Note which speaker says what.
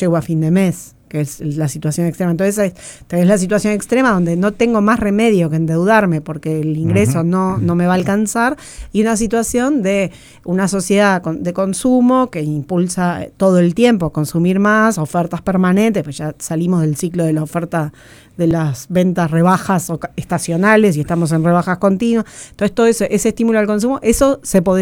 Speaker 1: llego a fin de mes, que es la situación extrema. Entonces tenés la situación extrema donde no tengo más remedio que endeudarme porque el ingreso no me va a alcanzar, y una situación de una sociedad de consumo que impulsa todo el tiempo a consumir más, ofertas permanentes, pues ya salimos del ciclo de la oferta de las ventas rebajas estacionales y estamos en rebajas continuas. Entonces todo eso, ese estímulo al consumo, eso se podría